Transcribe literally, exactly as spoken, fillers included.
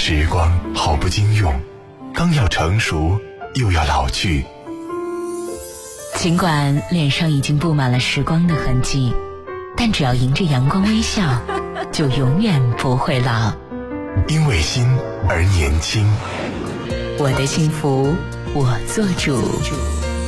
时光好不经用，刚要成熟又要老去。 尽管脸上已经布满了时光的痕迹，但只要迎着阳光微笑，就永远不会老。 因为心而年轻， 我的幸福我做主。